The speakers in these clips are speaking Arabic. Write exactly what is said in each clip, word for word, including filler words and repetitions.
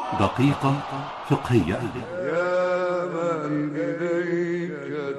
دقيقة فقهية. يا من إليك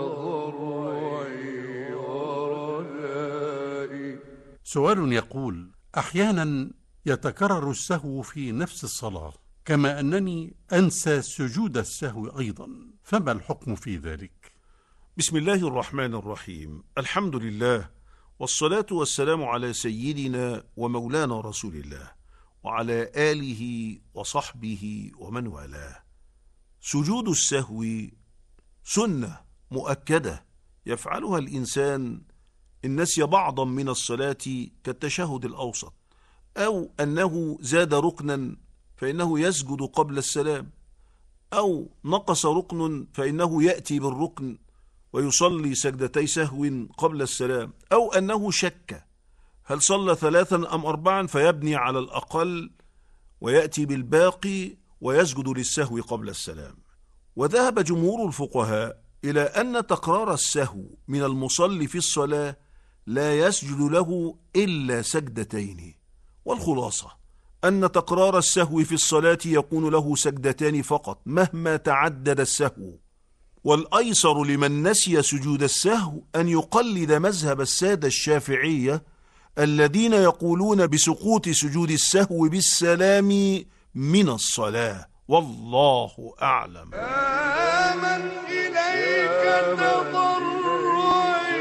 تضرعي ورجائي. سؤال يقول: أحيانا يتكرر السهو في نفس الصلاة، كما أنني أنسى سجود السهو أيضا، فما الحكم في ذلك؟ بسم الله الرحمن الرحيم. الحمد لله، والصلاة والسلام على سيدنا ومولانا رسول الله وعلى آله وصحبه ومن والاه. سجود السهو سنة مؤكدة يفعلها الإنسان إن نسي بعضا من الصلاة كالتشهد الأوسط، أو أنه زاد ركنا فإنه يسجد قبل السلام، أو نقص ركن فإنه يأتي بالركن ويصلي سجدتي سهو قبل السلام، أو أنه شك هل صلى ثلاثا أم أربعا فيبني على الأقل ويأتي بالباقي ويسجد للسهو قبل السلام. وذهب جمهور الفقهاء إلى أن تكرار السهو من المصلي في الصلاة لا يسجد له إلا سجدتين، والخلاصة أن تكرار السهو في الصلاة يكون له سجدتان فقط مهما تعدد السهو. والأيسر لمن نسي سجود السهو أن يقلد مذهب السادة الشافعية الذين يقولون بسقوط سجود السهو بالسلام من الصلاة، والله أعلم. يا من إليك تضرعي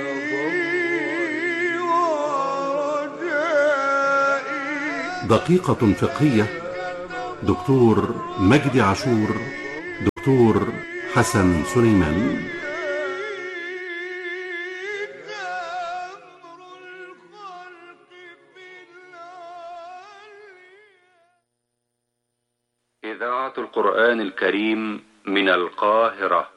ورجائي. دقيقة فقهية. دكتور مجدي عاشور، دكتور حسن سليمان. إذاعة القرآن الكريم من القاهرة.